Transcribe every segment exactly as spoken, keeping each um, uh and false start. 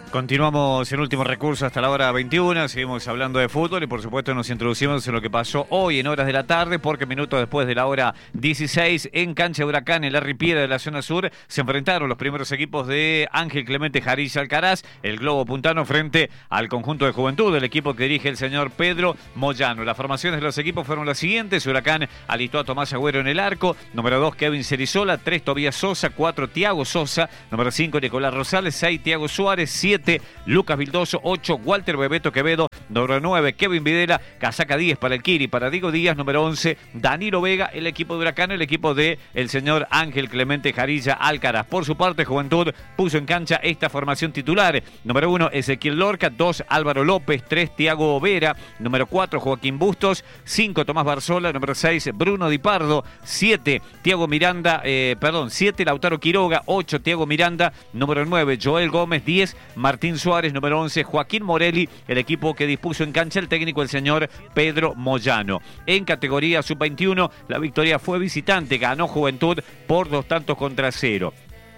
Continuamos en Último Recurso hasta la hora veintiuna, seguimos hablando de fútbol y por supuesto nos introducimos en lo que pasó hoy en horas de la tarde, porque minutos después de la hora dieciséis en cancha de Huracán, en la Ripiera de la zona sur, se enfrentaron los primeros equipos de Ángel Clemente Jarilla Alcaraz, el Globo Puntano, frente al conjunto de Juventud, el equipo que dirige el señor Pedro Moyano. Las formaciones de los equipos fueron las siguientes: Huracán alistó a Tomás Agüero en el arco, número dos Kevin Cerizola, tres Tobías Sosa, cuatro Tiago Sosa, número cinco Nicolás Rosales, seis Tiago Suárez, siete Lucas Vildoso, ocho Walter Bebeto Quevedo, número nueve Kevin Videla, casaca diez para el Kiri, para Diego Díaz, número once Danilo Vega, el equipo de Huracán, el equipo de el señor Ángel Clemente Jarilla Alcaraz. Por su parte, Juventud puso en cancha esta formación titular: número uno Ezequiel Lorca, dos Álvaro López, tres Tiago Vera, número cuatro Joaquín Bustos, cinco Tomás Barzola, número seis Bruno Di Pardo, siete Tiago Miranda, eh, perdón, siete Lautaro Quiroga, ocho Tiago Miranda, número nueve Joel Gómez, diez Martín Suárez, número once Joaquín Morelli, el equipo que dispuso en cancha el técnico el señor Pedro Moyano. En categoría sub veintiuno, la victoria fue visitante, ganó Juventud por dos tantos contra cero.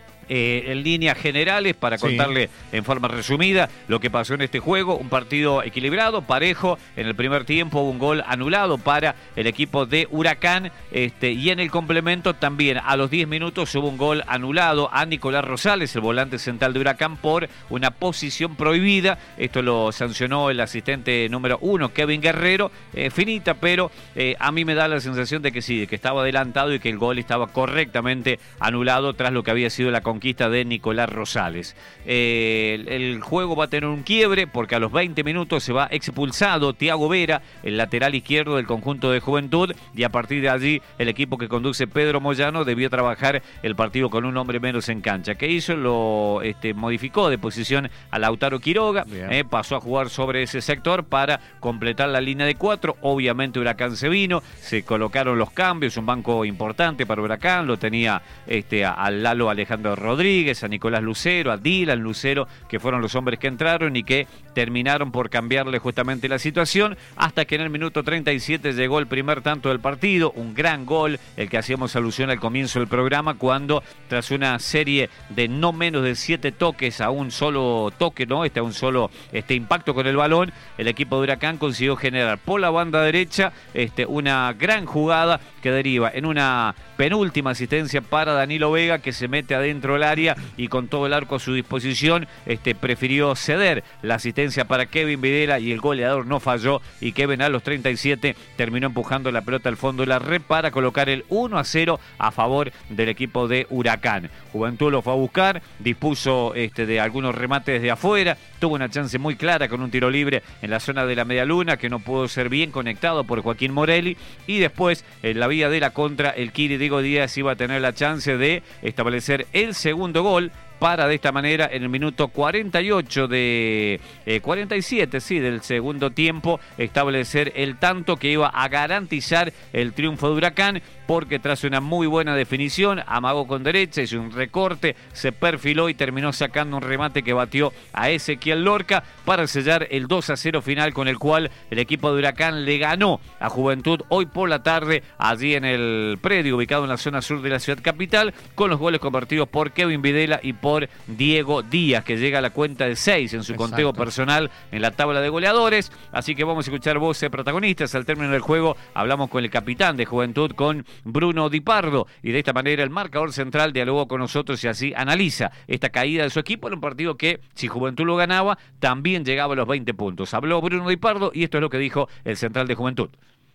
Eh, en líneas generales, para contarle sí. en forma resumida lo que pasó en este juego: un partido equilibrado, parejo. En el primer tiempo hubo un gol anulado para el equipo de Huracán, este, y en el complemento también a los diez minutos hubo un gol anulado a Nicolás Rosales, el volante central de Huracán, por una posición prohibida. Esto lo sancionó el asistente número uno, Kevin Guerrero, eh, finita, pero eh, a mí me da la sensación de que sí, de que estaba adelantado y que el gol estaba correctamente anulado tras lo que había sido la conquista de Nicolás Rosales. Eh, el, el juego va a tener un quiebre porque a los veinte minutos se va expulsado Tiago Vera, el lateral izquierdo del conjunto de Juventud, y a partir de allí el equipo que conduce Pedro Moyano debió trabajar el partido con un hombre menos en cancha. ¿Qué hizo? Lo este, modificó de posición a Lautaro Quiroga, eh, pasó a jugar sobre ese sector para completar la línea de cuatro. Obviamente Huracán se vino, se colocaron los cambios, un banco importante para Huracán, lo tenía este, a, a Lalo Alejandro Rodríguez, a Nicolás Lucero, a Dylan Lucero, que fueron los hombres que entraron y que terminaron por cambiarle justamente la situación, hasta que en el minuto treinta y siete llegó el primer tanto del partido, un gran gol, el que hacíamos alusión al comienzo del programa, cuando tras una serie de no menos de siete toques a un solo toque, no, este a un solo este impacto con el balón, el equipo de Huracán consiguió generar por la banda derecha este una gran jugada que deriva en una penúltima asistencia para Danilo Vega, que se mete adentro del área y con todo el arco a su disposición este, prefirió ceder la asistencia para Kevin Videla, y el goleador no falló, y Kevin a los treinta y siete terminó empujando la pelota al fondo de la red para colocar el uno a cero a favor del equipo de Huracán. Juventud lo fue a buscar, dispuso este, de algunos remates desde afuera, tuvo una chance muy clara con un tiro libre en la zona de la media luna que no pudo ser bien conectado por Joaquín Morelli, y después en la vía de la contra el Kiri Diego Díaz iba a tener la chance de establecer el segundo gol, para de esta manera en el minuto cuarenta y ocho de eh, cuarenta y siete, sí, del segundo tiempo, establecer el tanto que iba a garantizar el triunfo de Huracán, porque tras una muy buena definición, amagó con derecha, hizo un recorte, se perfiló y terminó sacando un remate que batió a Ezequiel Lorca para sellar el dos a cero final, con el cual el equipo de Huracán le ganó a Juventud hoy por la tarde, allí en el predio ubicado en la zona sur de la ciudad capital, con los goles convertidos por Kevin Videla y por Diego Díaz, que llega a la cuenta de seis en su Exacto. conteo personal en la tabla de goleadores. Así que vamos a escuchar voces protagonistas. Al término del juego hablamos con el capitán de Juventud, con Bruno Di Pardo, y de esta manera el marcador central dialogó con nosotros y así analiza esta caída de su equipo en un partido que, si Juventud lo ganaba, también llegaba a los veinte puntos. Habló Bruno Di Pardo y esto es lo que dijo el central de Juventud.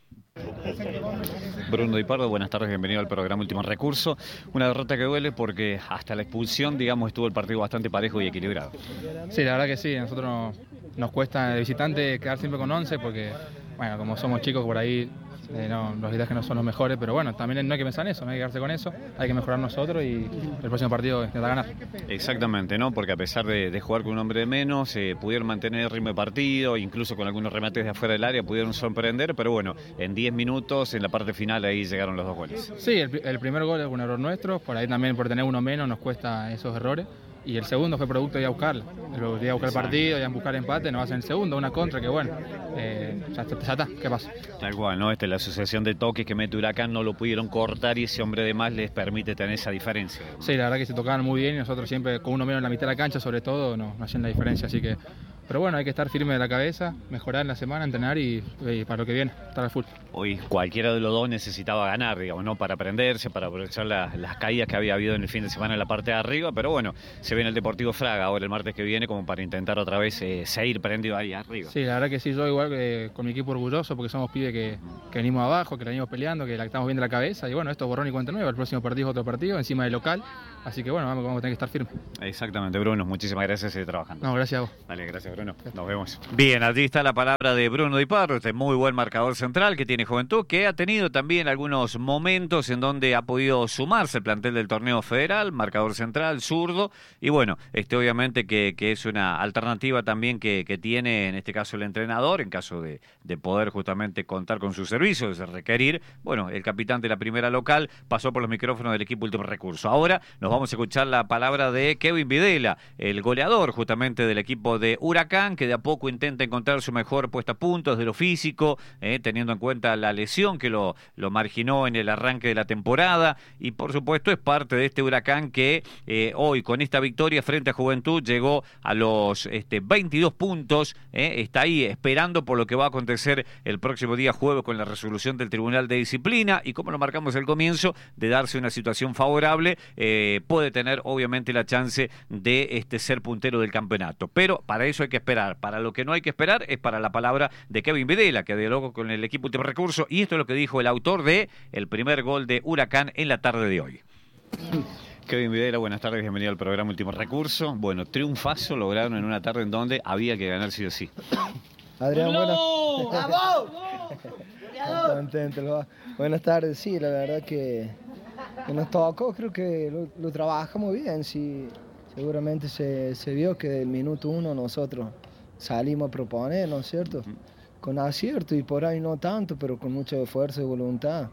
Bruno Di Pardo, buenas tardes, bienvenido al programa Último Recurso. Una derrota que duele porque hasta la expulsión, digamos, estuvo el partido bastante parejo y equilibrado. Sí, la verdad que sí, a nosotros nos, nos cuesta de visitante quedar siempre con once porque, bueno, como somos chicos por ahí, eh, no, los ideas que no son los mejores, pero bueno, también no hay que pensar en eso, no hay que quedarse con eso, hay que mejorar nosotros y el próximo partido intentar ganar. Exactamente, ¿no? Porque a pesar de, de jugar con un hombre de menos, eh, pudieron mantener el ritmo de partido, incluso con algunos remates de afuera del área pudieron sorprender, pero bueno, en diez minutos, en la parte final, ahí llegaron los dos goles. Sí, el, el primer gol es un error nuestro, por ahí también por tener uno menos nos cuesta esos errores. y el segundo fue producto de ir a buscarla. Lo de ir a buscar el partido, ir a buscar empate, nos hacen el segundo, una contra que bueno, eh, ya, está, ya está, ¿qué pasa? Tal cual, ¿no? Este, la asociación de toques que mete Huracán no lo pudieron cortar y ese hombre de más les permite tener esa diferencia. Sí, la verdad que se tocaban muy bien y nosotros siempre con uno menos en la mitad de la cancha, sobre todo, nos no hacían la diferencia, así que... Pero bueno, hay que estar firme de la cabeza, mejorar en la semana, entrenar y, y para lo que viene, estar al full. Hoy cualquiera de los dos necesitaba ganar, digamos, ¿no? Para aprenderse, para aprovechar la, las caídas que había habido en el fin de semana en la parte de arriba, pero bueno, se viene el Deportivo Fraga ahora el martes que viene como para intentar otra vez eh, seguir prendido ahí arriba. Sí, la verdad que sí, yo igual que con mi equipo orgulloso porque somos pibes que, que venimos abajo, que la venimos peleando, que la estamos viendo la cabeza y bueno, esto es borrón y cuenta nueva, el próximo partido es otro partido, encima del local, así que bueno, vamos, vamos a tener que estar firmes. Exactamente, Bruno, muchísimas gracias por seguir trabajando. No, gracias a vos. Dale, gracias Bruno, nos vemos. Bien, allí está la palabra de Bruno Di Parro, este muy buen marcador central que tiene Juventud, que ha tenido también algunos momentos en donde ha podido sumarse el plantel del torneo federal, marcador central, zurdo, y bueno, este obviamente que, que es una alternativa también que, que tiene en este caso el entrenador, en caso de, de poder justamente contar con sus servicios, de requerir, bueno, el capitán de la primera local pasó por los micrófonos del equipo Último Recurso. Ahora nos vamos a escuchar la palabra de Kevin Videla, el goleador justamente del equipo de Huracán, que de a poco intenta encontrar su mejor puesta a punto desde lo físico, eh, teniendo en cuenta la lesión que lo, lo marginó en el arranque de la temporada y por supuesto es parte de este Huracán que eh, hoy con esta victoria frente a Juventud llegó a los este, veintidós puntos, eh, está ahí esperando por lo que va a acontecer el próximo día jueves con la resolución del Tribunal de Disciplina y como lo marcamos al comienzo, de darse una situación favorable, eh, puede tener obviamente la chance de este, ser puntero del campeonato, pero para eso hay que esperar, para lo que no hay que esperar es para la palabra de Kevin Videla, que dialogó con el equipo Último Recurso, y esto es lo que dijo el autor de el primer gol de Huracán en la tarde de hoy. Kevin Videla, buenas tardes, bienvenido al programa Último Recurso. Bueno, triunfazo lograron en una tarde en donde había que ganar sí o sí. Adrián, buenas. ¡Vamos! Contento, buenas tardes, sí, la verdad que, que nos tocó, creo que lo, lo trabajamos bien, sí, seguramente se, se vio que del minuto uno nosotros salimos a proponer, ¿no es cierto? Uh-huh. Con acierto y por ahí no tanto, pero con mucho esfuerzo y voluntad.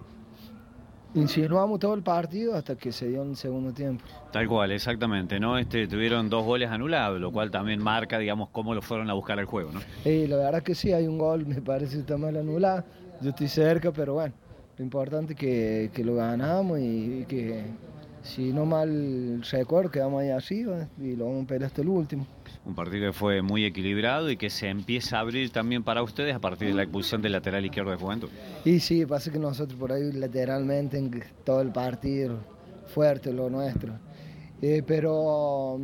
Insinuamos todo el partido hasta que se dio en el segundo tiempo. Tal cual, exactamente, ¿no? Este, tuvieron dos goles anulados, lo cual también marca, digamos, cómo lo fueron a buscar al juego, ¿no? Sí, la verdad que sí, hay un gol, me parece que está mal anulado. Yo estoy cerca, pero bueno, lo importante es que, que lo ganamos y, y que, si no mal recuerdo, quedamos ahí arriba y lo vamos a pelear hasta el último. Un partido que fue muy equilibrado y que se empieza a abrir también para ustedes a partir de la expulsión del lateral izquierdo de Juventud. Y sí, pasa que nosotros por ahí lateralmente en todo el partido, fuerte lo nuestro. Eh, pero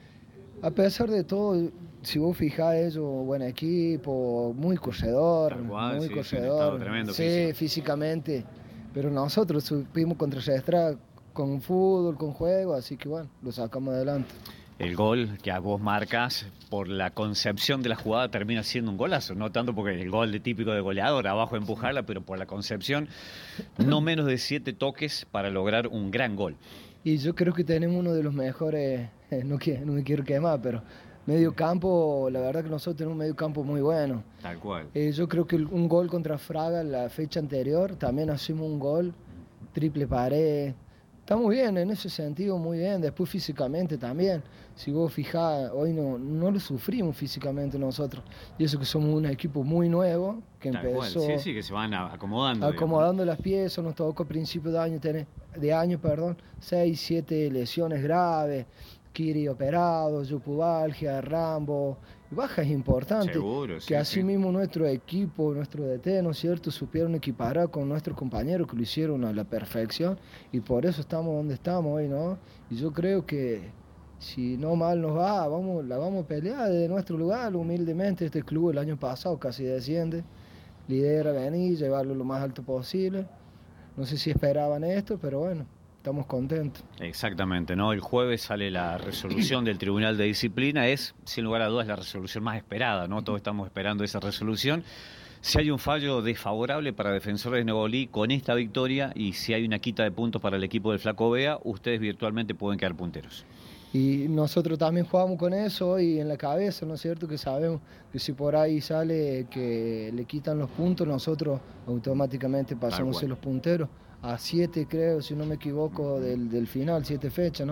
a pesar de todo, si vos fijás ellos, buen equipo, muy corredor, cual, muy sí, corredor. Tremendo, sí, físico. físicamente. Pero nosotros supimos contrarrestar con fútbol, con juego, así que bueno, lo sacamos adelante. El gol que a vos marcas por la concepción de la jugada termina siendo un golazo, no tanto porque el gol de típico de goleador, abajo empujarla, pero por la concepción, no menos de siete toques para lograr un gran gol. Y yo creo que tenemos uno de los mejores, no, que, no me quiero quemar, pero medio campo, la verdad que nosotros tenemos un medio campo muy bueno. Tal cual. Eh, yo creo que un gol contra Fraga la fecha anterior, también hacemos un gol, triple pared. Estamos bien en ese sentido, muy bien. Después físicamente también. Si vos fijás, hoy no, no lo sufrimos físicamente nosotros. Y eso que somos un equipo muy nuevo, que Tal empezó cual. Sí, sí, que se van acomodando. acomodando digamos. Las piezas. Nos tocó a principios de año, tener, de año, perdón, seis, siete lesiones graves. Kiri operado, Yupubalgia, Rambo, bajas importantes. Seguro, sí, que así sí. mismo nuestro equipo, nuestro D T, ¿no es cierto?, supieron equiparar con nuestros compañeros que lo hicieron a la perfección y por eso estamos donde estamos hoy, ¿no? Y yo creo que si no mal nos va, vamos, la vamos a pelear desde nuestro lugar, humildemente. Este club el año pasado casi desciende, la idea era venir, llevarlo lo más alto posible. No sé si esperaban esto, pero bueno, estamos contentos. Exactamente, ¿no? El jueves sale la resolución del Tribunal de Disciplina, es, sin lugar a dudas, la resolución más esperada, ¿no? Todos estamos esperando esa resolución. Si hay un fallo desfavorable para Defensores de Nebolí con esta victoria y si hay una quita de puntos para el equipo del Flaco Vea, ustedes virtualmente pueden quedar punteros. Y nosotros también jugamos con eso y en la cabeza, ¿no es cierto?, que sabemos que si por ahí sale que le quitan los puntos, nosotros automáticamente pasamos a ser los punteros. A siete, creo, si no me equivoco, del, del final, siete fechas, ¿no?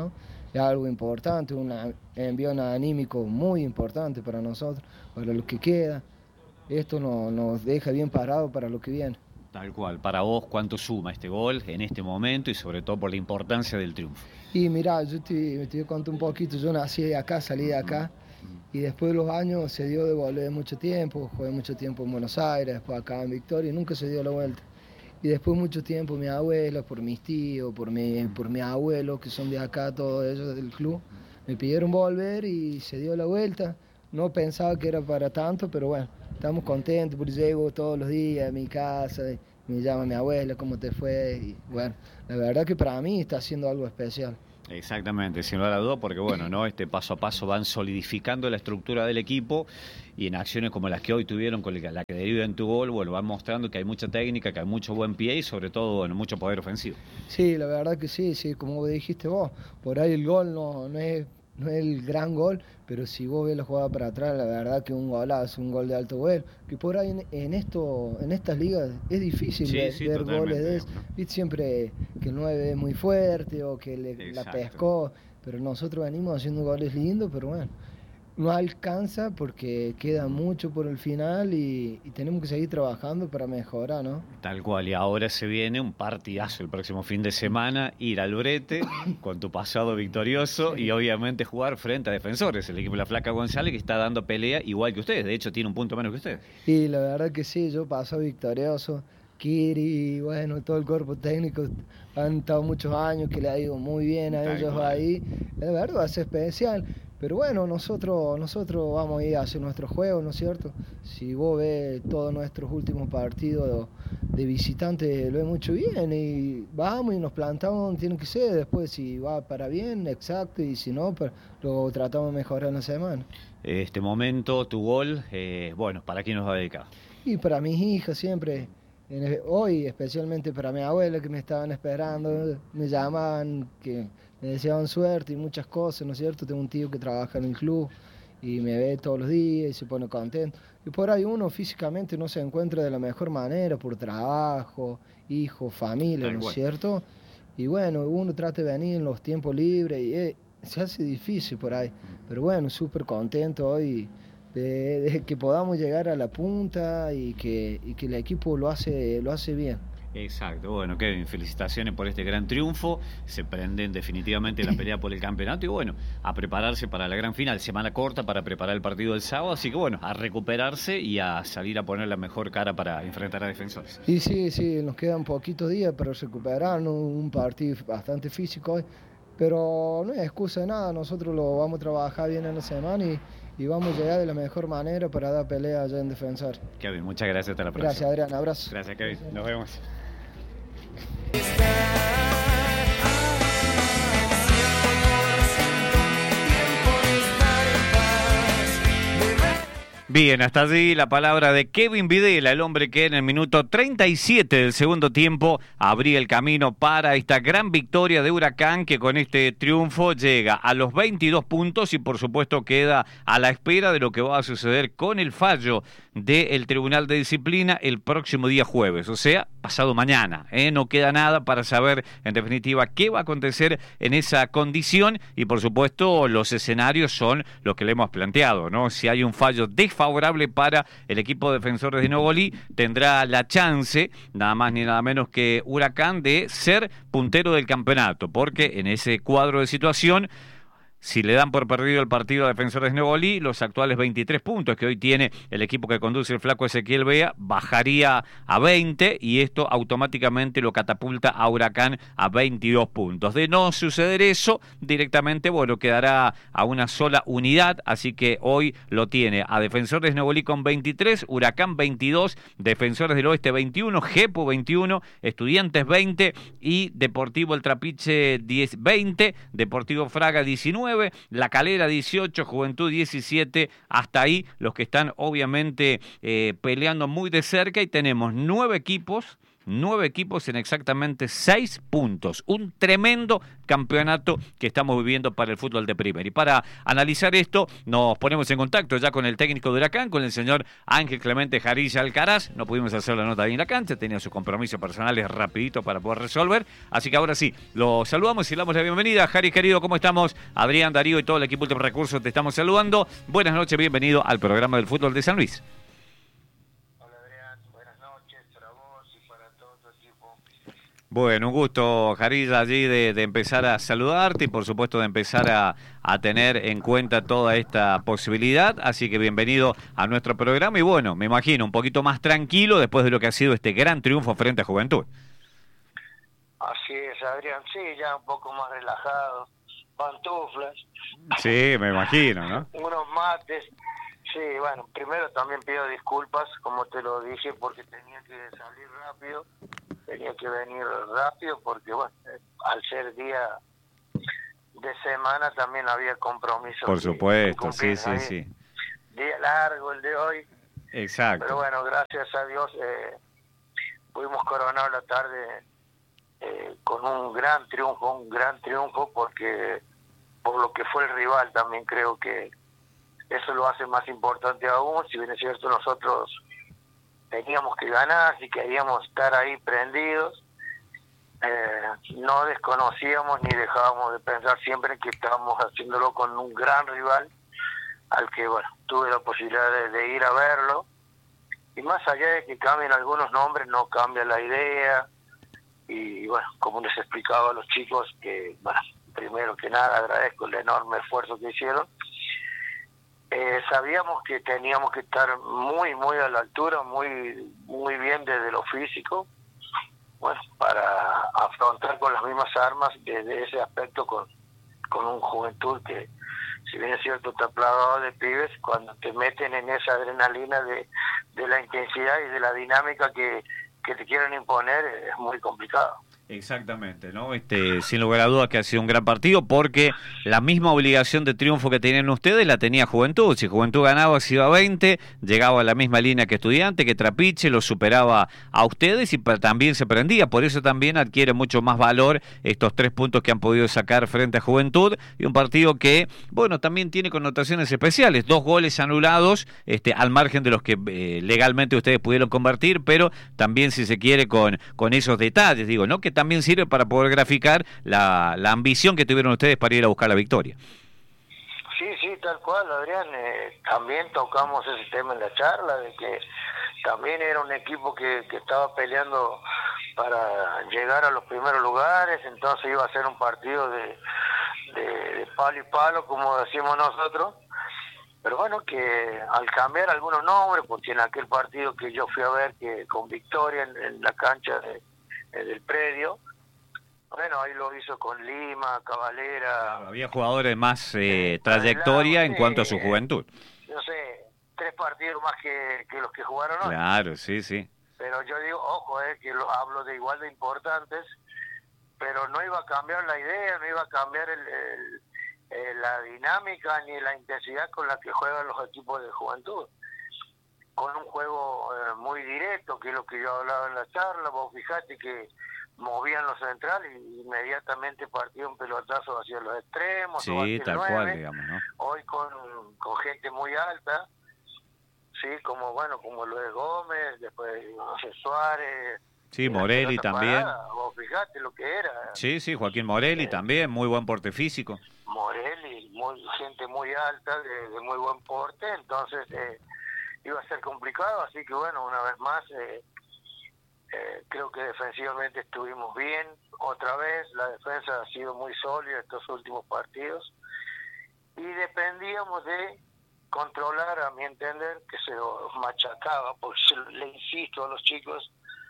es algo importante, un envío anímico muy importante para nosotros, para lo que queda. Esto no, nos deja bien parado para lo que viene. Tal cual. Para vos, ¿cuánto suma este gol en este momento y sobre todo por la importancia del triunfo? Y mirá, yo te, te conto un poquito, yo nací acá, salí de acá, y después de los años se dio de volver mucho tiempo, jugué mucho tiempo en Buenos Aires, después acá en Victoria, y nunca se dio la vuelta. Y después mucho tiempo mi abuela, por mis tíos, por mi, por mi abuelo, que son de acá, todos ellos del club, me pidieron volver y se dio la vuelta. No pensaba que era para tanto, pero bueno, estamos contentos porque llego todos los días a mi casa, y me llama mi abuela, ¿cómo te fue? Y bueno, la verdad que para mí está haciendo algo especial. Exactamente, sin lugar a duda, porque bueno, ¿no? Este paso a paso van solidificando la estructura del equipo y en acciones como las que hoy tuvieron, con la que deriva en tu gol, bueno, van mostrando que hay mucha técnica, que hay mucho buen pie y sobre todo, bueno, mucho poder ofensivo. Sí, la verdad que sí, sí, como dijiste vos, por ahí el gol no, no es no es el gran gol, pero si vos ves la jugada para atrás, la verdad que un golazo, un gol de alto vuelo, que por ahí en, en esto, en estas ligas es difícil sí, ver, sí, ver goles de eso. ¿No? Viste siempre que el nueve es muy fuerte o que le, la pescó, pero nosotros venimos haciendo goles lindos, pero bueno, no alcanza porque queda mucho por el final y, y tenemos que seguir trabajando para mejorar, ¿no? Tal cual, y ahora se viene un partidazo el próximo fin de semana, ir al Brete con tu pasado victorioso sí. Y obviamente jugar frente a Defensores, el equipo de la Flaca González que está dando pelea igual que ustedes, de hecho tiene un punto menos que ustedes. Y la verdad que sí, yo paso victorioso, Kiri, bueno, todo el cuerpo técnico, han estado muchos años que le ha ido muy bien a Tal ellos cual. Ahí, la verdad va a ser especial. Pero bueno, nosotros, nosotros vamos a ir a hacer nuestro juego, ¿no es cierto? Si vos ves todos nuestros últimos partidos de visitante, lo ves mucho bien y vamos y nos plantamos donde tiene que ser. Después si va para bien, exacto, y si no, pues, lo tratamos de mejorar en la semana. Este momento, tu gol, eh, bueno, ¿para quién nos va a dedicar? Y para mis hijas siempre, en, hoy especialmente para mi abuela que me estaban esperando, me llamaban, que me deseaban suerte y muchas cosas, ¿no es cierto? Tengo un tío que trabaja en el club y me ve todos los días y se pone contento. Y por ahí uno físicamente no se encuentra de la mejor manera por trabajo, hijos, familia, ¿no es cierto? Y bueno, uno trata de venir en los tiempos libres y eh, se hace difícil por ahí. Pero bueno, súper contento hoy de, de que podamos llegar a la punta y que, y que el equipo lo hace, lo hace bien. Exacto, bueno Kevin, felicitaciones por este gran triunfo, se prenden definitivamente la pelea por el campeonato y bueno, a prepararse para la gran final, semana corta para preparar el partido del sábado, así que bueno, a recuperarse y a salir a poner la mejor cara para enfrentar a Defensores. Y sí, sí, nos quedan poquitos días para recuperarnos, un partido bastante físico hoy, pero no hay excusa de nada, nosotros lo vamos a trabajar bien en la semana y y vamos a llegar de la mejor manera para dar pelea allá en Defensor. Kevin, muchas gracias, hasta la próxima. Gracias, Adrián, abrazo. Gracias, Kevin, nos vemos. Bien, hasta allí la palabra de Kevin Videla, el hombre que en el minuto treinta y siete del segundo tiempo abría el camino para esta gran victoria de Huracán, que con este triunfo llega a los veintidós puntos y por supuesto queda a la espera de lo que va a suceder con el fallo del Tribunal de Disciplina el próximo día jueves, o sea, pasado mañana. ¿eh? No queda nada para saber en definitiva qué va a acontecer en esa condición y por supuesto los escenarios son los que le hemos planteado, ¿no? Si hay un fallo desfavorable favorable para el equipo de Defensores de Nogolí, tendrá la chance, nada más ni nada menos que Huracán, de ser puntero del campeonato, porque en ese cuadro de situación, si le dan por perdido el partido a Defensores de Nogolí, los actuales veintitrés puntos que hoy tiene el equipo que conduce el flaco Ezequiel Bea, bajaría a veinte y esto automáticamente lo catapulta a Huracán a veintidós puntos. De no suceder eso, directamente, bueno, quedará a una sola unidad, así que hoy lo tiene a Defensores de Nogolí con veintitrés, Huracán veintidós, Defensores del Oeste veintiuno, Jepo veintiuno, Estudiantes veinte y Deportivo El Trapiche diez, veinte, Deportivo Fraga diecinueve, La Calera dieciocho, Juventud diecisiete, hasta ahí los que están obviamente eh, peleando muy de cerca y tenemos nueve equipos nueve equipos en exactamente seis puntos. Un tremendo campeonato que estamos viviendo para el fútbol de primera. Y para analizar esto, nos ponemos en contacto ya con el técnico de Huracán, con el señor Ángel Clemente Jarilla Alcaraz. No pudimos hacer la nota ahí en la cancha, tenía sus compromisos personales rapidito para poder resolver. Así que ahora sí, lo saludamos y le damos la bienvenida. Jari, querido, ¿cómo estamos? Adrián, Darío y todo el equipo Último Recurso te estamos saludando. Buenas noches, bienvenido al programa del fútbol de San Luis. Hola Adrián, buenas noches para vos y para todo tu equipo. Bueno, un gusto, Jarilla, allí de, de empezar a saludarte y por supuesto de empezar a, a tener en cuenta toda esta posibilidad. Así que bienvenido a nuestro programa y bueno, me imagino un poquito más tranquilo después de lo que ha sido este gran triunfo frente a Juventud. Así es, Adrián, sí, ya un poco más relajado. Pantuflas. Sí, me imagino, ¿no? Unos mates. Sí, bueno, primero también pido disculpas, como te lo dije, porque tenía que salir rápido, tenía que venir rápido, porque bueno, al ser día de semana también había compromisos. Por supuesto, que sí, sí, ahí. sí. Día largo el de hoy. Exacto. Pero bueno, gracias a Dios eh, pudimos coronar la tarde Eh, con un gran triunfo, un gran triunfo porque por lo que fue el rival también creo que eso lo hace más importante aún. Si bien es cierto nosotros teníamos que ganar, si queríamos estar ahí prendidos, eh, no desconocíamos ni dejábamos de pensar siempre que estábamos haciéndolo con un gran rival al que bueno tuve la posibilidad de, de ir a verlo, y más allá de que cambien algunos nombres no cambia la idea. Y bueno, como les explicaba a los chicos, que bueno, primero que nada agradezco el enorme esfuerzo que hicieron. Eh, sabíamos que teníamos que estar muy, muy a la altura, muy muy bien desde lo físico, bueno, para afrontar con las mismas armas desde ese aspecto con, con un Juventud que, si bien es cierto, está plagado de pibes, cuando te meten en esa adrenalina de, de la intensidad y de la dinámica que que te quieren imponer, es muy complicado. Exactamente, ¿no? Este, sin lugar a dudas que ha sido un gran partido porque la misma obligación de triunfo que tenían ustedes la tenía Juventud. Si Juventud ganaba, se iba a veinte, llegaba a la misma línea que Estudiante, que Trapiche, lo superaba a ustedes y también se prendía. Por eso también adquiere mucho más valor estos tres puntos que han podido sacar frente a Juventud y un partido que, bueno, también tiene connotaciones especiales. Dos goles anulados, este, al margen de los que eh, legalmente ustedes pudieron convertir, pero también, si se quiere, con, con esos detalles, digo, ¿no? Que también sirve para poder graficar la, la ambición que tuvieron ustedes para ir a buscar la victoria. Sí, sí, tal cual, Adrián. Eh, también tocamos ese tema en la charla, de que también era un equipo que, que estaba peleando para llegar a los primeros lugares, entonces iba a ser un partido de, de, de palo y palo, como decimos nosotros. Pero bueno, que al cambiar algunos nombres, porque en aquel partido que yo fui a ver, que con victoria en, en la cancha de del predio, bueno, ahí lo hizo con Lima, Cavalera. Claro, había jugadores de más eh, trayectoria en cuanto a su juventud. No sé, tres partidos más que, que los que jugaron hoy. Claro, sí, sí. Pero yo digo, ojo, eh, que lo, hablo de igual de importantes, pero no iba a cambiar la idea, no iba a cambiar el, el, el, la dinámica ni la intensidad con la que juegan los equipos de Juventud. Con un juego eh, muy directo, que es lo que yo hablaba en la charla. Vos fijate que movían los centrales y inmediatamente partía un pelotazo hacia los extremos. Sí, o hacia tal el nueve. cual, digamos, ¿no? Hoy con, con gente muy alta, sí, como bueno, como Luis Gómez, después José Suárez. Sí, Morelli también. Parada, vos fijate lo que era. Sí, sí, Joaquín Morelli eh, también, muy buen porte físico. Morelli, muy, gente muy alta, de, de muy buen porte, entonces... Eh, iba a ser complicado, así que bueno, una vez más eh, eh, creo que defensivamente estuvimos bien, otra vez la defensa ha sido muy sólida estos últimos partidos y dependíamos de controlar, a mi entender, que se los machacaba, porque le insisto a los chicos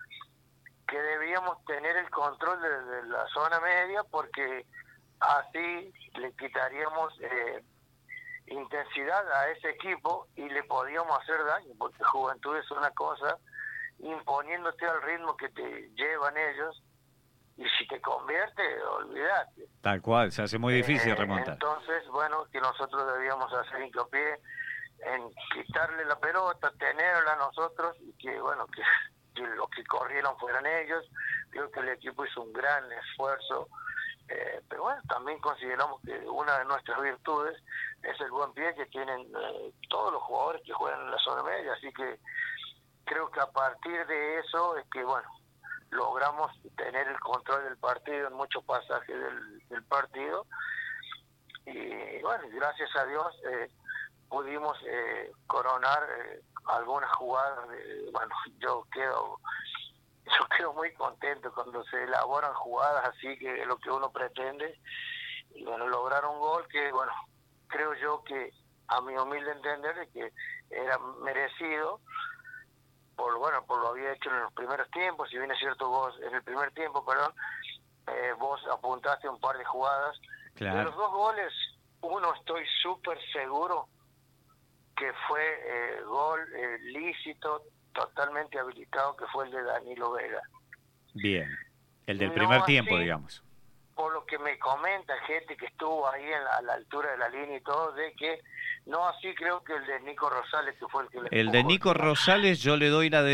que debíamos tener el control de, de la zona media, porque así le quitaríamos eh, intensidad a ese equipo y le podíamos hacer daño, porque Juventud es una cosa imponiéndote al ritmo que te llevan ellos, y si te convierte, olvídate. Tal cual, se hace muy difícil eh, remontar. Entonces, bueno, que nosotros debíamos hacer hincapié en quitarle la pelota, tenerla nosotros, y que, bueno, que que los que corrieron fueron ellos. Creo que el equipo hizo un gran esfuerzo, eh, pero bueno, también consideramos que una de nuestras virtudes es el buen pie que tienen eh, todos los jugadores que juegan en la zona media, así que creo que a partir de eso es que, bueno, logramos tener el control del partido en muchos pasajes del, del partido, y bueno, gracias a Dios eh, pudimos eh, coronar eh, algunas jugadas. De, bueno, yo quedo yo quedo muy contento cuando se elaboran jugadas así, que es lo que uno pretende, y bueno, lograr un gol que, bueno, creo yo que, a mi humilde entender, de que era merecido por, bueno, por lo había hecho en los primeros tiempos. Si bien es cierto, vos en el primer tiempo, perdón, eh, vos apuntaste un par de jugadas. Claro. De los dos goles, uno estoy súper seguro que fue eh, gol eh, lícito, totalmente habilitado, que fue el de Danilo Vega. Bien, el del No primer así, tiempo, digamos. Por lo que me comenta gente que estuvo ahí en la, a la altura de la línea y todo, de que no así creo que el de Nico Rosales, que fue el que le El de empujó. Nico Rosales yo le doy la de